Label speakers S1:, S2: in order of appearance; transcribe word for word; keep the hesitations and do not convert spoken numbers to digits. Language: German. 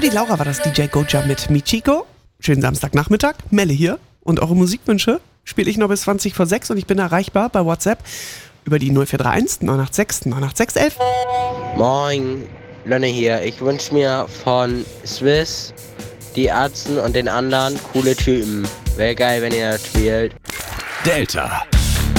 S1: Hey Laura, war das D J Goja mit Michiko? Schönen Samstagnachmittag, Melle hier. Und eure Musikwünsche spiele ich noch bis zwanzig vor sechs und ich bin erreichbar bei WhatsApp über die null vier drei eins neun acht sechs neun acht sechs elf.
S2: Moin, Lönne hier. Ich wünsche mir von Swiss, die Ärzten und den anderen coole Typen. Wäre geil, wenn ihr das spielt.
S3: Delta.